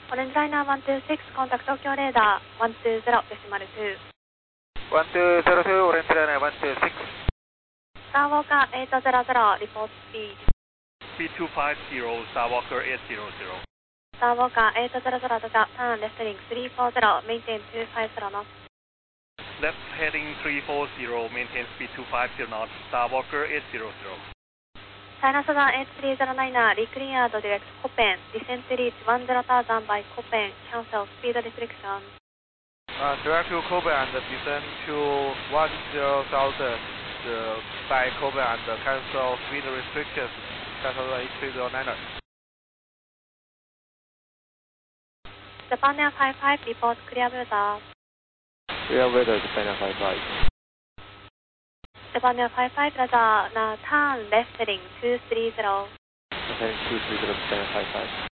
Orange Liner 126, contact Tokyo Radar 120.2. 1202, Orange Liner 126. Starwalker 800, report speed. Speed 250, Starwalker 800. Starwalker 800, turn left heading 340, maintain 250 knots. Left heading 340, maintain speed 250 knots, Starwalker 800. China Southern 8309, recleared direct Copen, descent reach 10,000 by Copen, cancel speed restriction. Direct to Kobe and descend to 10,000 by Kobe and cancel speed restrictions. Cancel 8309er. Japan Air 55, report clear weather. Clear weather, Japan Air 55. Japan Air 55, radar, now turn left heading 230. Heading 230, Japan Air 55.